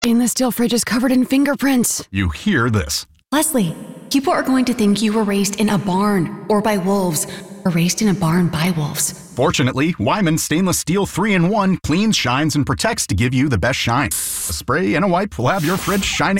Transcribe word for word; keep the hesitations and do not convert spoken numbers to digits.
Stainless steel fridge is covered in fingerprints. You hear this? Leslie, people are going to think you were raised in a barn or by wolves, or raised in a barn by wolves. Fortunately, Wyman Stainless Steel three in one cleans, shines, and protects to give you the best shine. A spray and a wipe will have your fridge shining.